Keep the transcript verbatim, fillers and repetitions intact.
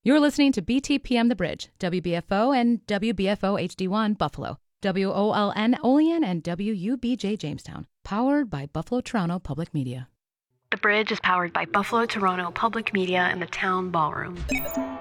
You're listening to B T P M The Bridge, W B F O and W B F O H D one Buffalo, W O L N Olean and W U B J Jamestown, powered by Buffalo Toronto Public Media. The Bridge is powered by Buffalo Toronto Public Media and the Town Ballroom.